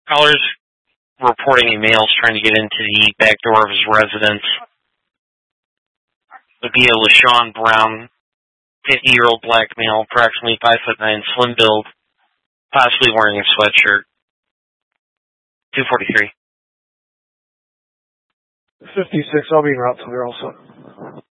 Callers reporting a male trying to get into the back door of his residence. Would be a LaShawn Brown, 50-year-old black male, approximately 5'9", slim build, possibly wearing a sweatshirt. 243. 56, I'll be en route to there also.